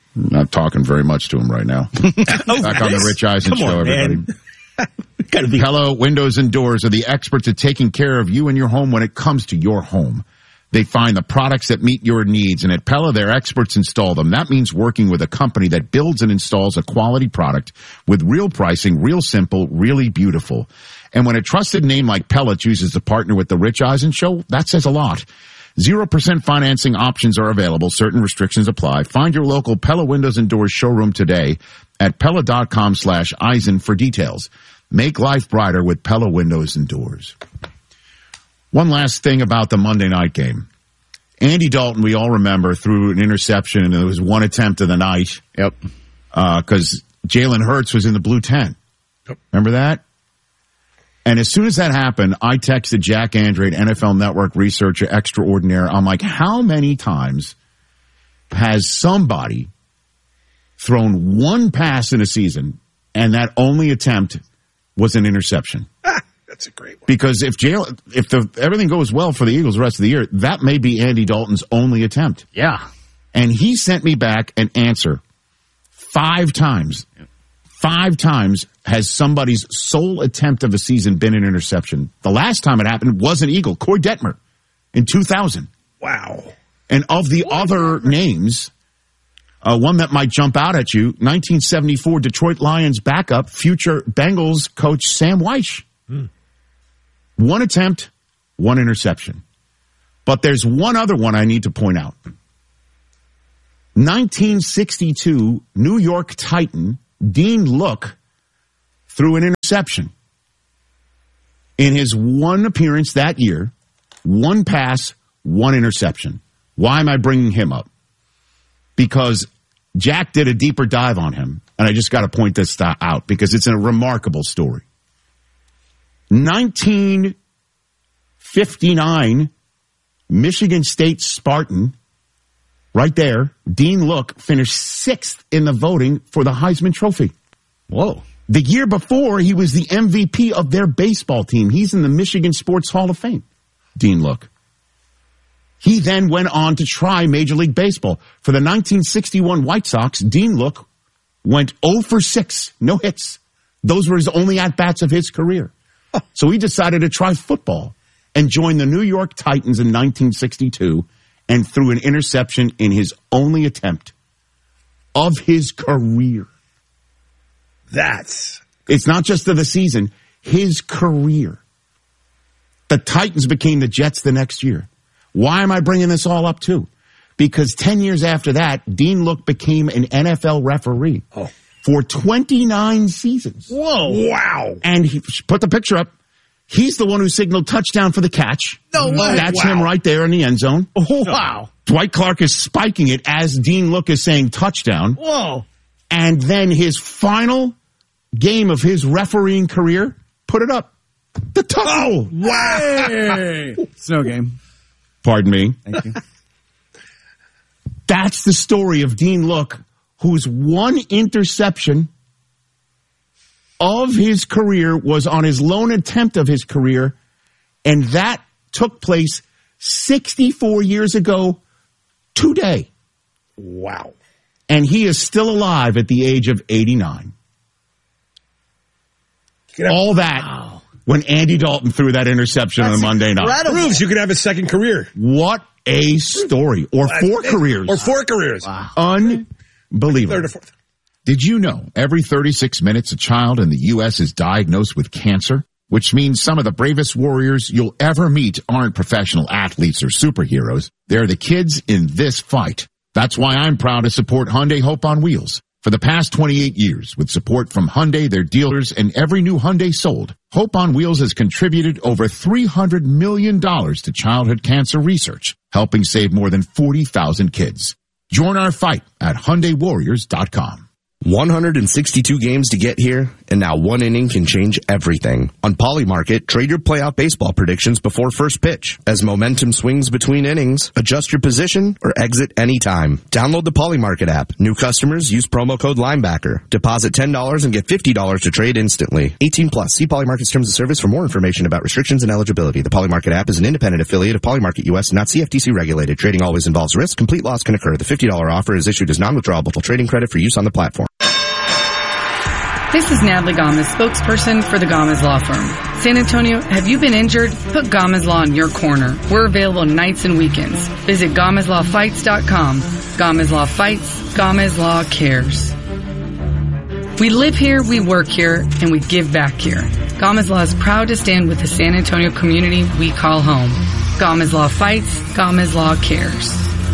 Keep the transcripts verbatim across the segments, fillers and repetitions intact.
Not talking very much to him right now. oh, Back on the Rich Eisen Come show, on, everybody. Gotta be. Pella Windows and Doors are the experts at taking care of you and your home when it comes to your home. They find the products that meet your needs, and at Pella, their experts install them. That means working with a company that builds and installs a quality product with real pricing, real simple, really beautiful. And when a trusted name like Pella chooses to partner with the Rich Eisen Show, that says a lot. Zero percent financing options are available. Certain restrictions apply. Find your local Pella Windows and Doors showroom today at Pella.com slash Eisen for details. Make life brighter with Pella Windows and Doors. One last thing about the Monday night game. Andy Dalton, we all remember, threw an interception, and it was one attempt of the night. Yep. Because uh, Jalen Hurts was in the blue tent. Yep. Remember that? And as soon as that happened, I texted Jack Andrade, N F L Network researcher extraordinaire. I'm like, how many times has somebody thrown one pass in a season and that only attempt was an interception? That's a great one. Because if Jalen, if the, everything goes well for the Eagles the rest of the year, that may be Andy Dalton's only attempt. Yeah. And he sent me back an answer five times. Five times has somebody's sole attempt of a season been an interception. The last time it happened was an Eagle, Corey Detmer, in two thousand. Wow. And of the other names, uh, one that might jump out at you, nineteen seventy-four Detroit Lions backup, future Bengals coach Sam Weish. Hmm. One attempt, one interception. But there's one other one I need to point out. nineteen sixty-two New York Titan Dean Look threw an interception in his one appearance that year. One pass, one interception. Why am I bringing him up? Because Jack did a deeper dive on him, and I just got to point this out because it's a remarkable story. nineteen fifty-nine Michigan State Spartan, right there, Dean Look finished sixth in the voting for the Heisman Trophy. Whoa. The year before, he was the M V P of their baseball team. He's in the Michigan Sports Hall of Fame, Dean Look. He then went on to try Major League Baseball. For the nineteen sixty-one White Sox, Dean Look went oh for six, no hits. Those were his only at-bats of his career. So he decided to try football and joined the New York Titans in nineteen sixty-two and threw an interception in his only attempt of his career. That's... It's not just of the season, his career. The Titans became the Jets the next year. Why am I bringing this all up too? Because ten years after that, Dean Look became an N F L referee oh. for twenty-nine seasons. Whoa. Wow. And he put the picture up. He's the one who signaled touchdown for the catch. No way. That's wow. him right there in the end zone. Oh, wow. Dwight Clark is spiking it as Dean Look is saying touchdown. Whoa. And then his final game of his refereeing career, put it up. The tuck rule. Oh, wow. Hey. Snow game. Pardon me. Thank you. That's the story of Dean Look, whose one interception of his career was on his lone attempt of his career, and that took place sixty-four years ago today. Wow. And he is still alive at the age of eighty-nine. All that wow. when Andy Dalton threw that interception That's on a Monday night. Incredible. Proves you could have a second career. What a story. Or four careers. Or four careers. Wow. Unbelievable. Third or fourth. Did you know every thirty-six minutes a child in the U S is diagnosed with cancer? Which means some of the bravest warriors you'll ever meet aren't professional athletes or superheroes. They're the kids in this fight. That's why I'm proud to support Hyundai Hope on Wheels. For the past twenty-eight years, with support from Hyundai, their dealers, and every new Hyundai sold, Hope on Wheels has contributed over three hundred million dollars to childhood cancer research, helping save more than forty thousand kids. Join our fight at Hyundai Warriors dot com. one hundred sixty-two games to get here, and now one inning can change everything. On Polymarket, trade your playoff baseball predictions before first pitch. As momentum swings between innings, adjust your position or exit anytime. Download the Polymarket app. New customers use promo code Linebacker. Deposit ten dollars and get fifty dollars to trade instantly. eighteen plus. See Polymarket's terms of service for more information about restrictions and eligibility. The Polymarket app is an independent affiliate of Polymarket U S, not C F T C regulated. Trading always involves risk. Complete loss can occur. The fifty dollars offer is issued as non-withdrawable trading credit for use on the platform. This is Natalie Gomez, spokesperson for the Gomez Law Firm. San Antonio, have you been injured? Put Gomez Law in your corner. We're available nights and weekends. Visit Gomez Law Fights dot com. Gomez Law Fights, Gomez Law Cares. We live here, we work here, and we give back here. Gomez Law is proud to stand with the San Antonio community we call home. Gomez Law Fights, Gomez Law Cares.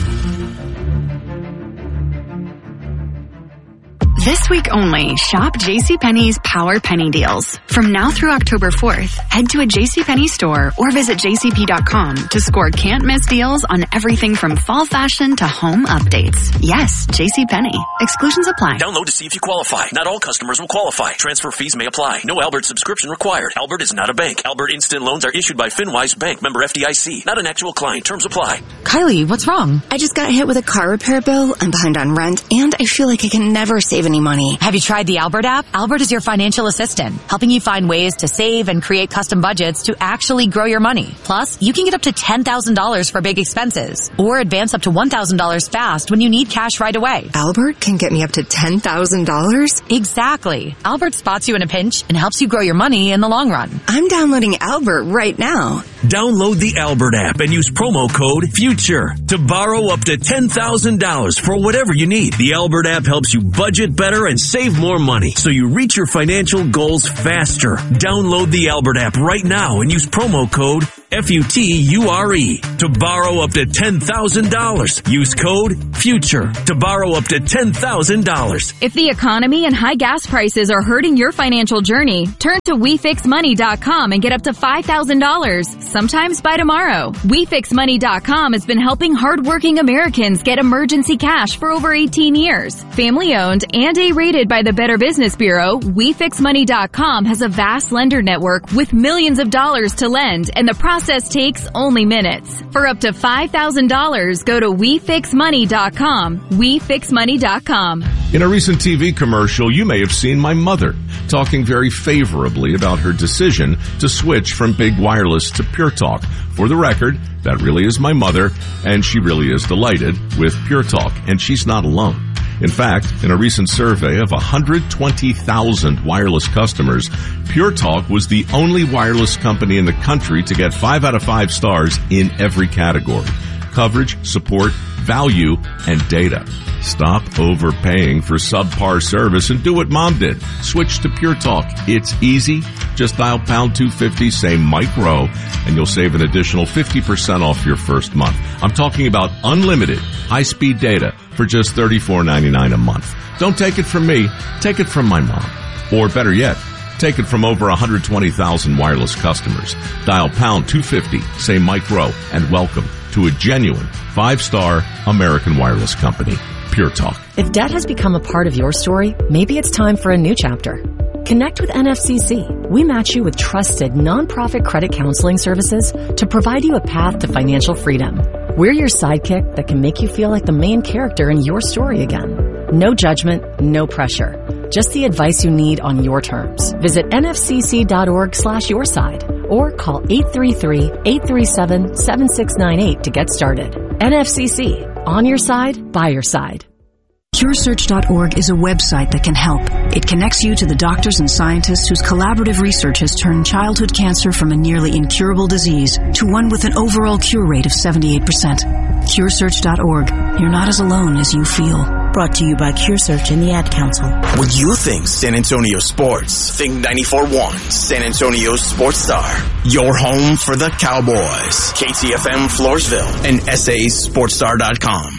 This week only, shop JCPenney's Power Penny Deals. From now through October fourth, head to a JCPenney store or visit J C P dot com to score can't-miss deals on everything from fall fashion to home updates. Yes, JCPenney. Exclusions apply. Download to see if you qualify. Not all customers will qualify. Transfer fees may apply. No Albert subscription required. Albert is not a bank. Albert Instant Loans are issued by FinWise Bank, member F D I C. Not an actual client. Terms apply. Kylie, what's wrong? I just got hit with a car repair bill. I'm behind on rent, and I feel like I can never save any money. Have you tried the Albert app? Albert is your financial assistant, helping you find ways to save and create custom budgets to actually grow your money. Plus, you can get up to ten thousand dollars for big expenses, or advance up to one thousand dollars fast when you need cash right away. Albert can get me up to ten thousand dollars? Exactly. Albert spots you in a pinch and helps you grow your money in the long run. I'm downloading Albert right now. Download the Albert app and use promo code FUTURE to borrow up to ten thousand dollars for whatever you need. The Albert app helps you budget better and save more money so you reach your financial goals faster. Download the Albert app right now and use promo code F U T U R E to borrow up to ten thousand dollars. Use code FUTURE to borrow up to ten thousand dollars. If the economy and high gas prices are hurting your financial journey, turn to We Fix Money dot com and get up to five thousand dollars, sometimes by tomorrow. We Fix Money dot com has been helping hardworking Americans get emergency cash for over eighteen years. Family owned and A-rated by the Better Business Bureau, We Fix Money dot com has a vast lender network with millions of dollars to lend, and the process takes only minutes. For up to five thousand dollars, go to We Fix Money dot com. We Fix Money dot com. In a recent T V commercial, you may have seen my mother talking very favorably about her decision to switch from big wireless to Pure Talk. For the record, that really is my mother, and she really is delighted with Pure Talk, and she's not alone. In fact, in a recent survey of one hundred twenty thousand wireless customers, Pure Talk was the only wireless company in the country to get five out of five stars in every category: coverage, support, value, and data. Stop overpaying for subpar service and do what Mom did. Switch to Pure Talk. It's easy. Just dial pound two fifty, say Mike Rowe, and you'll save an additional fifty percent off your first month. I'm talking about unlimited high-speed data for just thirty-four ninety-nine a month. Don't take it from me. Take it from my mom. Or better yet, take it from over one hundred twenty thousand wireless customers. Dial pound two fifty, say Mike Rowe, and welcome to a genuine five-star American wireless company, Pure Talk. If debt has become a part of your story, maybe it's time for a new chapter. Connect with N F C C. We match you with trusted nonprofit credit counseling services to provide you a path to financial freedom. We're your sidekick that can make you feel like the main character in your story again. No judgment, no pressure. Just the advice you need on your terms. Visit nfcc.org slash your side or call eight three three, eight three seven, seven six nine eight to get started. N F C C. On your side, by your side. Cure Search dot org is a website that can help. It connects you to the doctors and scientists whose collaborative research has turned childhood cancer from a nearly incurable disease to one with an overall cure rate of seventy-eight percent. Cure Search dot org. You're not as alone as you feel. Brought to you by CureSearch and the Ad Council. When you think San Antonio sports, think ninety-four point one San Antonio Sports Star. Your home for the Cowboys. K T F M Floresville and S A Sports Star dot com.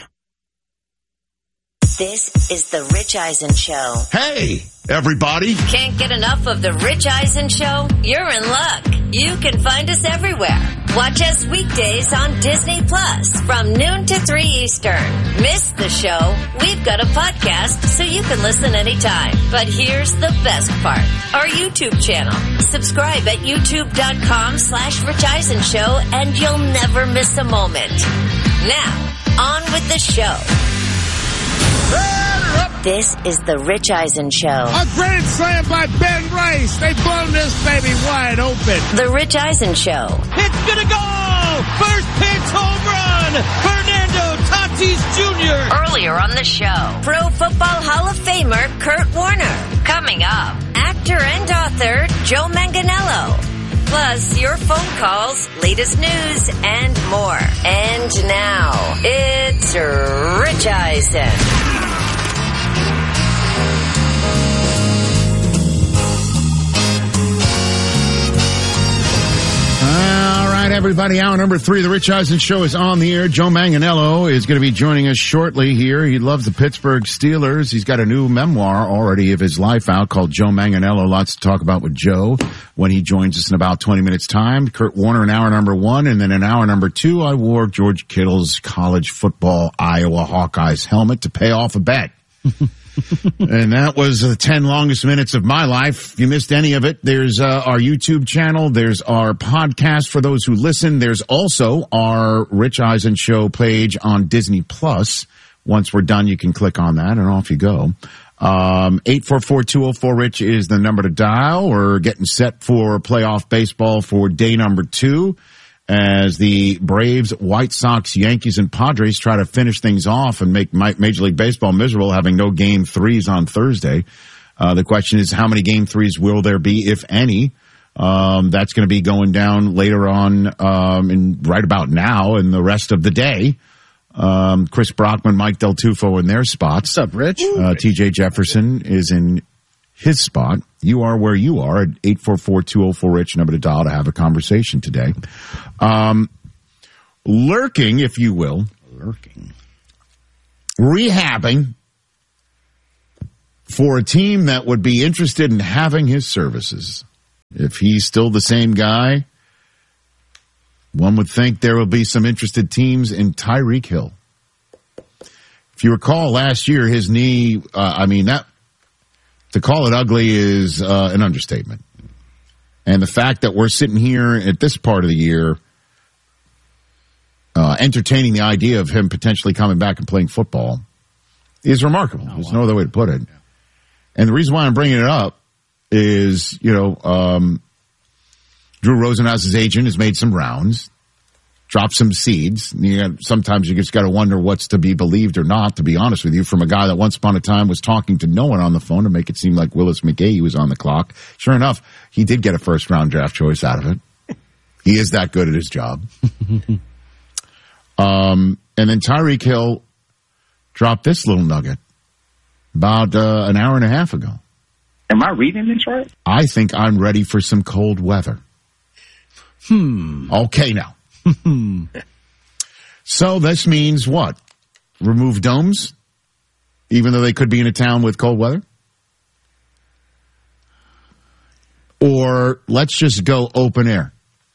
This is the Rich Eisen Show. Hey, everybody. Can't get enough of the Rich Eisen Show? You're in luck. You can find us everywhere. Watch us weekdays on Disney Plus from noon to three Eastern. Miss the the show, we've got a podcast so you can listen anytime. But here's the best part. Our YouTube channel. Subscribe at youtube.com slash Rich Eisen Show and you'll never miss a moment. Now, on with the show. This is the Rich Eisen Show. A grand slam by Ben Rice. They've blown this baby wide open. The Rich Eisen Show. It's gonna go! First pitch home run! Fernando Tatis Junior Earlier on the show, Pro Football Hall of Famer Kurt Warner. Coming up, actor and author Joe Manganiello. Plus, your phone calls, latest news, and more. And now, it's Rich Eisen. All right, everybody. Hour number three of the Rich Eisen Show is on the air. Joe Manganiello is going to be joining us shortly here. He loves the Pittsburgh Steelers. He's got a new memoir already of his life out called Joe Manganiello. Lots to talk about with Joe when he joins us in about twenty minutes time. Kurt Warner in hour number one, and then in hour number two, I wore George Kittle's college football Iowa Hawkeyes helmet to pay off a bet. And that was the ten longest minutes of my life. If you missed any of it, there's uh, our YouTube channel. There's our podcast for those who listen. There's also our Rich Eisen Show page on Disney Plus. Once we're done, you can click on that and off you go. Um, eight four four, two oh four, RICH is the number to dial. We're getting set for playoff baseball for day number two, as the Braves, White Sox, Yankees, and Padres try to finish things off and make Major League Baseball miserable, having no game threes on Thursday. Uh, the question is, how many game threes will there be, if any? Um, that's going to be going down later on, um, in right about now and the rest of the day. Um, Chris Brockman, Mike Del Tufo in their spots. What's up, Rich? Uh, T J Jefferson is in his spot. You are where you are at eight four four, two oh four, RICH, number to dial to have a conversation today. Um, lurking, if you will. Lurking. Rehabbing for a team that would be interested in having his services. If he's still the same guy, one would think there will be some interested teams in Tyreek Hill. If you recall last year, his knee, uh, I mean, that, to call it ugly is uh, an understatement. And the fact that we're sitting here at this part of the year uh, entertaining the idea of him potentially coming back and playing football is remarkable. Oh, There's wow. no other way to put it. Yeah. And the reason why I'm bringing it up is, you know, um, Drew Rosenhaus's agent has made some rounds, dropped some seeds. You know, sometimes you just got to wonder what's to be believed or not, to be honest with you, from a guy that once upon a time was talking to no one on the phone to make it seem like Willis McGahee was on the clock. Sure enough, he did get a first-round draft choice out of it. He is that good at his job. um, and then Tyreek Hill dropped this little nugget about uh, an hour and a half ago. Am I reading this right? I think I'm ready for some cold weather. Hmm. Okay, now. So this means what? Remove domes, even though they could be in a town with cold weather? Or let's just go open air.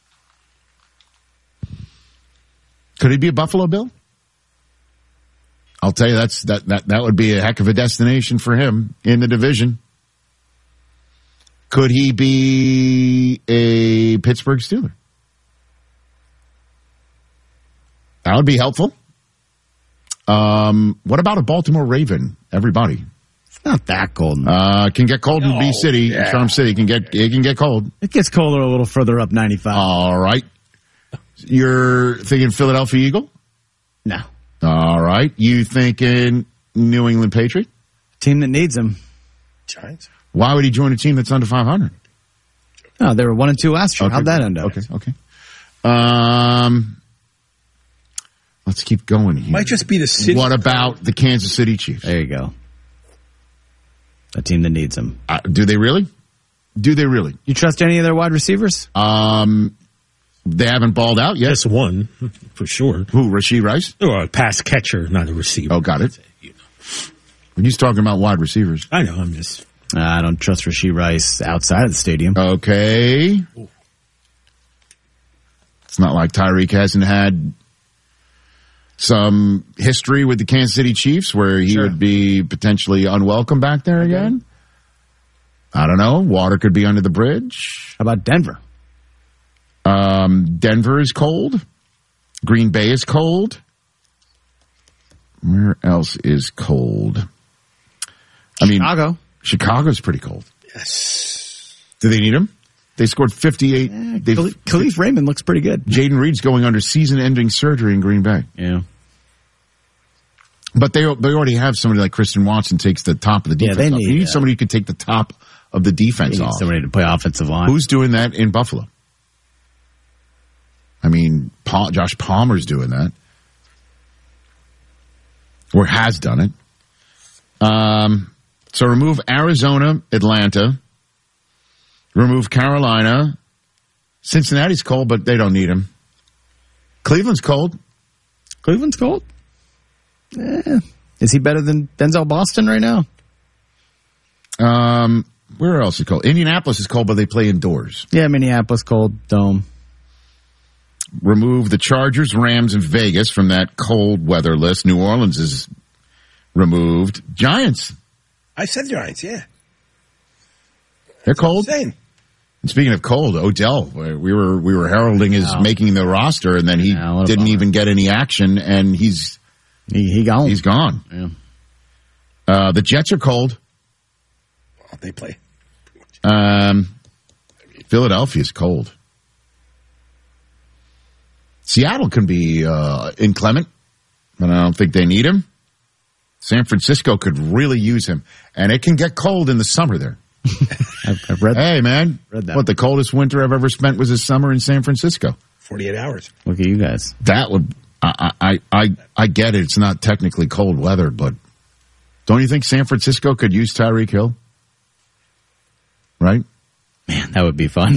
Could he be a Buffalo Bill? I'll tell you, that's that that that would be a heck of a destination for him in the division. Could he be a Pittsburgh Steeler? That would be helpful. Um, what about a Baltimore Raven? Everybody. It's not that cold. Uh, can get cold no, in B City, yeah. Charm City. Can get it can get cold. It gets colder a little further up ninety-five. All right. You're thinking Philadelphia Eagle? No. All right. You thinking New England Patriot? Team that needs him. Giants. Why would he join a team that's under five hundred? Oh, they were one and two last year. Okay. How'd that end up? Okay. Okay. Um. Let's keep going here. Might just be the city. What about the Kansas City Chiefs? There you go. A team that needs him. Uh, do they really? Do they really? You trust any of their wide receivers? Um, they haven't balled out yet. Just one, for sure. Who, Rashee Rice? Or a pass catcher, not a receiver. Oh, got it. When he's talking about wide receivers. I know, I'm just... Uh, I don't trust Rashee Rice outside of the stadium. Okay. Ooh. It's not like Tyreek hasn't had some history with the Kansas City Chiefs where he Sure. would be potentially unwelcome back there again. I don't know. Water could be under the bridge. How about Denver? Um, Denver is cold. Green Bay is cold. Where else is cold? I mean, Chicago. Chicago's pretty cold. Yes. Do they need him? They scored fifty-eight. Yeah, They've- Khalif, Khalif Raymond looks pretty good. Jaden Reed's going under season-ending surgery in Green Bay. Yeah. But they they already have somebody like Christian Watson takes the top of the Yeah, defense they off. need, You need uh, somebody who can take the top of the defense They need off. somebody to play offensive line. Who's doing that in Buffalo? I mean, Paul, Josh Palmer's doing that. Or has done it. Um, so remove Arizona, Atlanta. Remove Carolina. Cincinnati's cold, but they don't need him. Cleveland's cold. Cleveland's cold? Eh. Is he better than Denzel Boston right now? Um, where else is cold? Indianapolis is cold, but they play indoors. Yeah, Minneapolis, cold, dome. Remove the Chargers, Rams, and Vegas from that cold weather list. New Orleans is removed. Giants, I said Giants, yeah. they're cold. Insane. And speaking of cold, Odell, we were we were heralding his No. making the roster, and then he Yeah, what a didn't bummer. even get any action, and he's He, he gone. he's gone. Yeah. Uh, the Jets are cold. Oh, they play. Um, Philadelphia's cold. Seattle can be uh, inclement, but I don't think they need him. San Francisco could really use him, and it can get cold in the summer there. I've, I've read Hey, man, Read that. what the coldest winter I've ever spent was this summer in San Francisco. forty-eight hours. Look at you guys. That would, I, I, I, I get it. It's not technically cold weather, but don't you think San Francisco could use Tyreek Hill? Right? Man, that would be fun.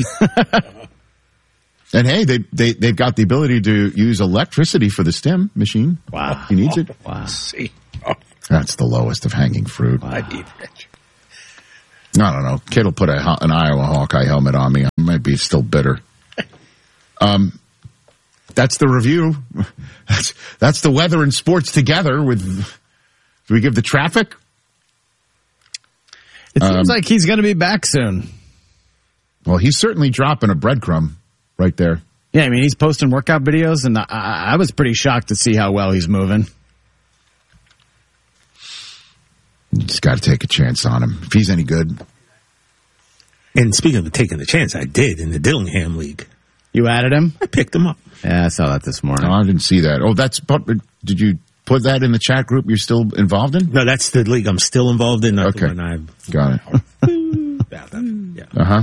And hey, they, they, they've got the ability to use electricity for the stem machine. Wow. He needs it. Wow. See. Oh, That's the lowest of hanging fruit. I need Rich. I don't know. Kid will put a, an Iowa Hawkeye helmet on me. I might be still bitter. Um, that's the review. That's, that's the weather and sports together with, do we give the traffic? It seems Um, like he's going to be back soon. Well, he's certainly dropping a breadcrumb right there. Yeah, I mean, he's posting workout videos, and I, I was pretty shocked to see how well he's moving. You just got to take a chance on him. If he's any good. And speaking of taking the chance, I did in the Dillingham League. You added him? I picked him up. Yeah, I saw that this morning. No, I didn't see that. Oh, that's, did you put that in the chat group you're still involved in? No, that's the league I'm still involved in. Not Okay. the one I've Got it. yeah. Uh-huh.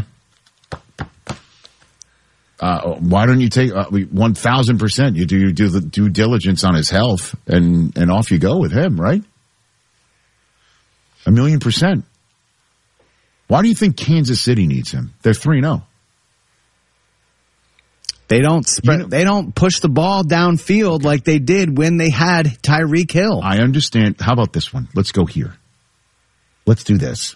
Uh, why don't you take uh, one thousand percent? You do you do the due diligence on his health, and, and off you go with him, right? A million percent. Why do you think Kansas City needs him? They're three and oh. They don't spread, You know- they don't push the ball downfield like they did when they had Tyreek Hill. I understand. How about this one? Let's go here. Let's do this.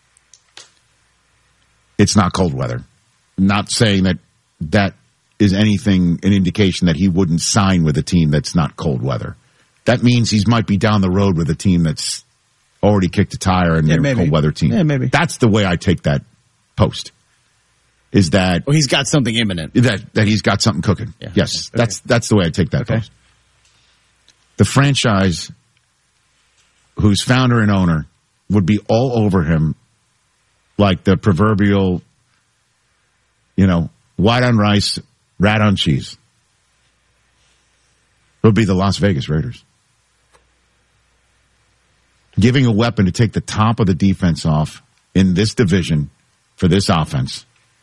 It's not cold weather. Not saying that that is anything, an indication that he wouldn't sign with a team that's not cold weather. That means he might be down the road with a team that's already kicked a tire and Yeah, they're a maybe. cold weather team. Yeah, maybe. That's the way I take that post. Is that Well, he's got something imminent. that that he's got something cooking. Yeah. Yes, Okay. that's that's the way I take that Okay. post. The franchise whose founder and owner would be all over him like the proverbial, you know, white on rice, rat on cheese. Would be the Las Vegas Raiders. Giving a weapon to take the top of the defense off in this division for this offense.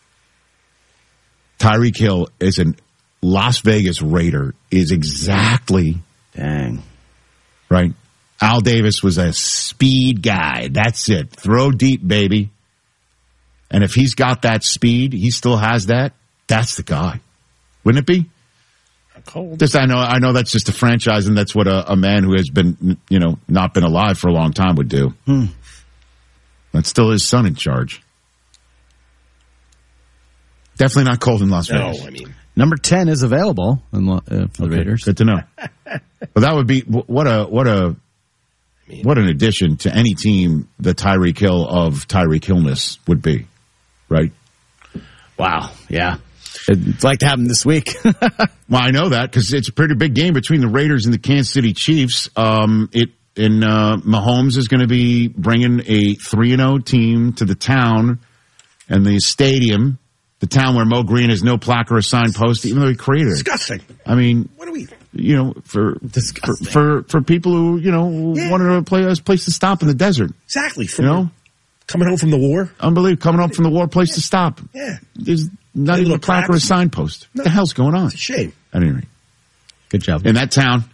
Tyreek Hill is a Las Vegas Raider is exactly Dang. right. Al Davis was a speed guy. That's it. Throw deep, baby. And if he's got that speed, he still has that. That's the guy. Wouldn't it be? Cold. Just I know I know that's just a franchise, and that's what a, a man who has been, you know, not been alive for a long time would do. Hmm. That's still his son in charge. Definitely not cold in Las No, Vegas. I mean, Number ten is available in, uh, for the Okay, Raiders. Good to know. Well, that would be what a what a what an addition to any team the Tyreek Hill of Tyreek Hillness would be, right? Wow. Yeah. It's like to have him this week. Well, I know that because it's a pretty big game between the Raiders and the Kansas City Chiefs. Um, it and uh, Mahomes is going to be bringing a three and zero team to the town and the stadium, the town where Mo Green has no plaque or a signpost, even though he created it. Disgusting. I mean, What are we? you know, for for, for for people who you know Yeah. wanted to play a place to stop in the desert. Exactly. You From know, coming home from the war. unbelievable. Coming up from the war, place to stop. Yeah. There's not Hey, even a little plaque or a cracks. signpost. No. What the hell's going on? It's a shame. At any rate, Good job. in that town,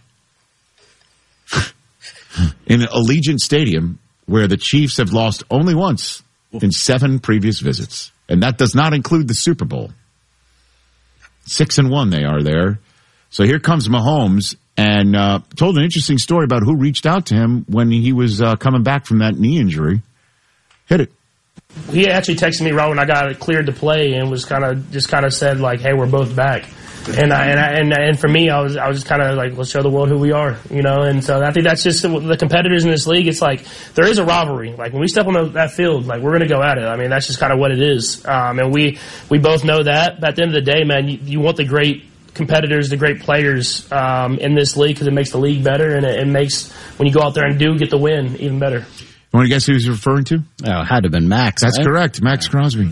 in Allegiant Stadium, where the Chiefs have lost only once in seven previous visits, and that does not include the Super Bowl. Six and one they are there. So here comes Mahomes, and uh, told an interesting story about who reached out to him when he was uh, coming back from that knee injury. Hit it. He actually texted me right when I got it cleared to play, and was kind of just kind of said like, "Hey, we're both back." And I, and I, and and for me, I was I was just kind of like, let's show the world who we are, you know. And so I think that's just the competitors in this league. It's like there is a rivalry. Like when we step on the, that field, like we're gonna go at it. I mean, that's just kind of what it is. Um, and we we both know that. But at the end of the day, man, you, you want the great competitors, the great players um, in this league because it makes the league better, and it, it makes when you go out there and do get the win even better. You want to guess who he's referring to? Oh, it had to have been Max. That's right? correct, Max Crosby.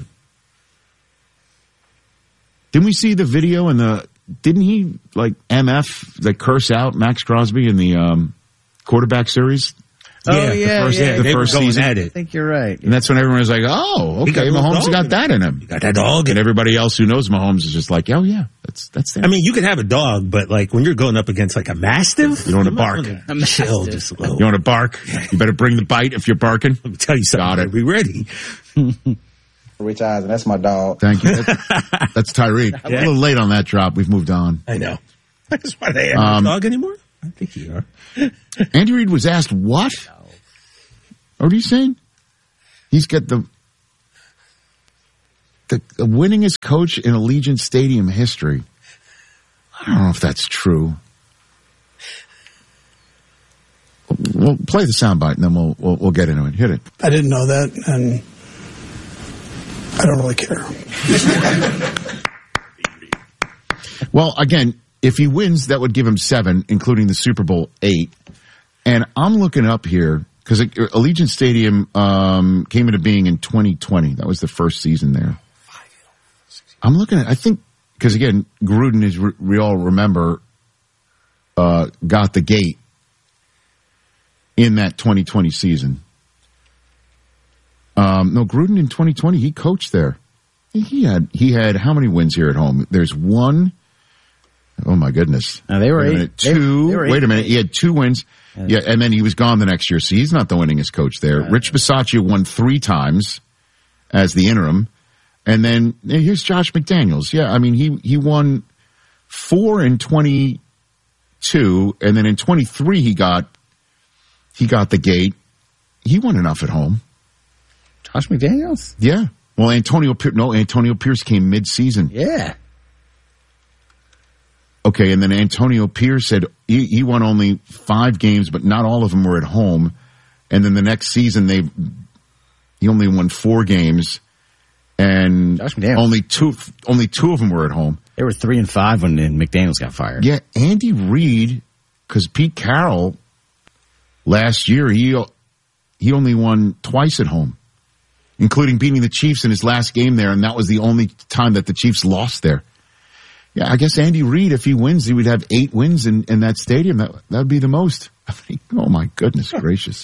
Didn't we see the video and the? Didn't he like M F like curse out Max Crosby in the um, quarterback series? Oh, Yeah, the yeah, first- yeah. the they first were going season. at I it. think you're right. And that's when everyone was like, "Oh, He got okay, a little Mahomes dog got in that in him." Got that dog. And everybody else who knows Mahomes is just like, "Oh yeah, that's that's there." I mean, you can have a dog, but like when you're going up against like a mastiff, You don't come wanna on, bark. chill just a little. You want to bark? You better bring the bite if you're barking. Let me tell you something. Got it. Gotta be ready. Rich Eisen, that's my dog. Thank you. That's, that's Tyreek. A little late on that drop. We've moved on. I know. That's why they have Um, Dog anymore? I think you are. Andy Reid was asked what? What are you saying? He's got the the, the winningest coach in Allegiant Stadium history. I don't know if that's true. We'll play the soundbite and then we'll, we'll we'll get into it. Hit it. I didn't know that, and I don't really care. Well, again, if he wins, that would give him seven, including the Super Bowl eight. And I'm looking up here because Allegiant Stadium um, came into being in twenty twenty. That was the first season there. I'm looking at, I think, because again, Gruden, as we all remember, uh, got the gate in that twenty twenty season. Um, no, Gruden in twenty twenty, he coached there. He had he had how many wins here at home? There's one. Oh my goodness! Now they were wait a eight. minute, They- two. they were wait eight. a minute, he had two wins. Yeah. Yeah, and then he was gone the next year. So he's not the winningest coach there. Rich Bisaccia won three times as the interim, and then here's Josh McDaniels. Yeah, I mean he he won four in twenty-two, and then in twenty-three he got he got the gate. He won enough at home. Josh McDaniels? Yeah. Well, Antonio Pierce, no, Antonio Pierce came mid-season. Yeah. Okay, and then Antonio Pierce said he, he won only five games, but not all of them were at home. And then the next season, they he only won four games, and Josh McDaniels. only two only two of them were at home. They were three and five when McDaniels got fired. Yeah, Andy Reid, because Pete Carroll last year he he only won twice at home, including beating the Chiefs in his last game there, and that was the only time that the Chiefs lost there. Yeah, I guess Andy Reid, if he wins, he would have eight wins in, in that stadium. That that would be the most. I think, oh my goodness gracious!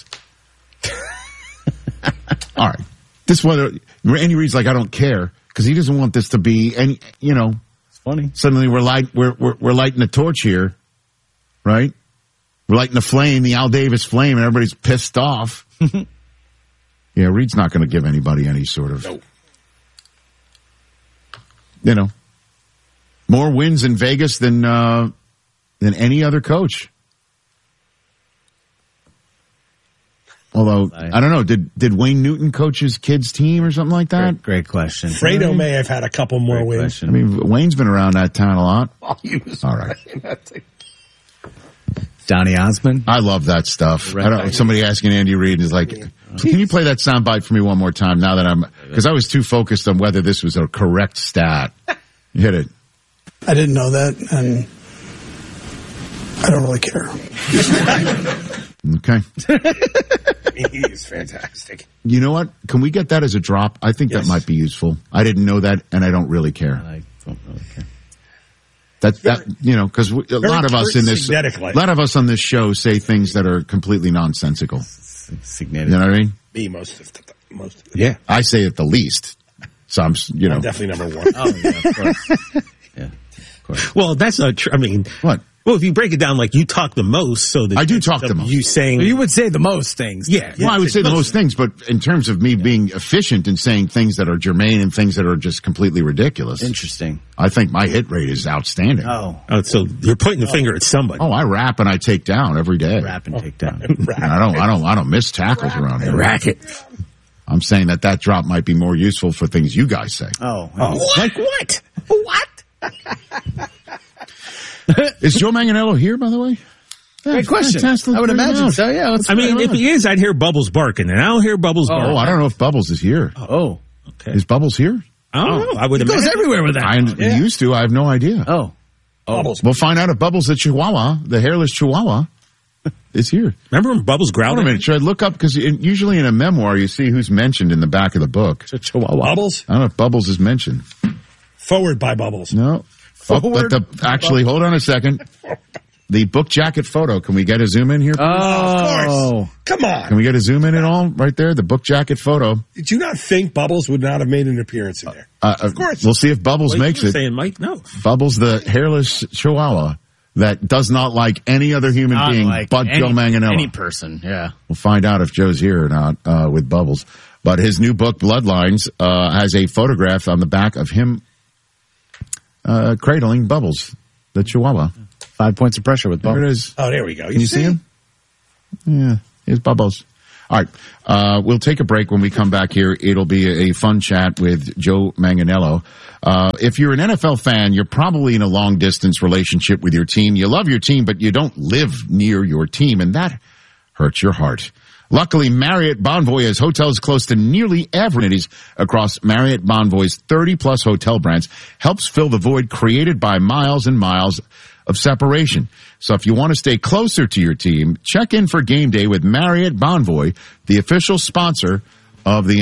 All right, this one, Andy Reid's like, I don't care because he doesn't want this to be any. You know, it's funny. Suddenly we're light we're we're, we're lighting a torch here, right? We're lighting the flame, the Al Davis flame, and everybody's pissed off. Yeah, Reid's not going to give anybody any sort of, Nope. you know, more wins in Vegas than uh, than any other coach. Although, I don't know, did did Wayne Newton coach his kids' team or something like that? Great, great question. Fredo may have had a couple more Great wins. question. I mean, Wayne's been around that town a lot. Oh, he was All right. Donny Osmond. I love that stuff. I don't. Somebody asking Andy Reid is like, can you play that soundbite for me one more time? Now that I'm, because I was too focused on whether this was a correct stat. Hit it. I didn't know that, and I don't really care. Okay. He's fantastic. You know what? Can we get that as a drop? I think Yes. that might be useful. I didn't know that, and I don't really care. I don't really care. That that you know, because a lot of us in this, a Signetic-like. lot of us on this show say things that are completely nonsensical. Significant. You know what I mean? Me most of the most. Of the, Yeah, I say it the least. So I'm, s- you know, I'm definitely number one. Oh, yeah, of course. Yeah, of course. Well, that's not true. I mean, what? Well, if you break it down, like you talk the most, so that I do talk the most. You saying You would say the most things. yeah. Well, I would say the most things, but in terms of me being efficient in saying things that are germane and things that are just completely ridiculous, Interesting. I think my hit rate is outstanding. Oh, Oh, so you're pointing the finger at somebody. Oh, I rap and I take down every day. rap and take down. And I don't, I don't, I don't miss tackles around here. Racket. I'm saying that that drop might be more useful for things you guys say. Oh, Oh, like what? What? Is Joe Manganiello here, by the way? great question. Fantastic. I would Bring him imagine out. so. Yeah. Let's I mean, bring if him he is, I'd hear Bubbles barking, and I don't hear Bubbles barking. Oh, I don't know if Bubbles is here. on. Oh, Okay. Is Bubbles here? I don't know. I would he goes imagine. everywhere with that. I he used to. I have no idea. Oh, Bubbles. We'll find out if Bubbles the Chihuahua, the hairless Chihuahua, is here. Remember when Bubbles growled Wait a at me? minute. Should I look up? Because usually in a memoir, you see who's mentioned in the back of the book. Chihuahua. Bubbles. I don't know if Bubbles is mentioned. Forward by Bubbles. No. Oh, Forward but the, actually, hold on a second. The book jacket photo. Can we get a zoom in here? please? Of oh, course. Come on. Can we get a zoom in at all? Right there, the book jacket photo. Did you not think Bubbles would not have made an appearance in there? Uh, Of course. We'll see if Bubbles Wait, makes you were it. saying Mike? No. Bubbles, the hairless Chihuahua that does not like any other human not being like but any, Joe Manganiello. Any person. Yeah. We'll find out if Joe's here or not uh, with Bubbles. But his new book, Bloodlines, uh, has a photograph on the back of him uh, cradling Bubbles, the Chihuahua. Five points of pressure with There Bubba. it is. Oh, there we go. Can you see him? Yeah, here's Bubbles. All right, uh, we'll take a break. When we come back here, it'll be a, a fun chat with Joe Manganiello. Uh, if you're an N F L fan, you're probably in a long-distance relationship with your team. You love your team, but you don't live near your team, and that hurts your heart. Luckily, Marriott Bonvoy has hotels close to nearly every cities across Marriott Bonvoy's thirty-plus hotel brands, helps fill the void created by miles and miles of separation. So if you want to stay closer to your team, check in for game day with Marriott Bonvoy, the official sponsor of the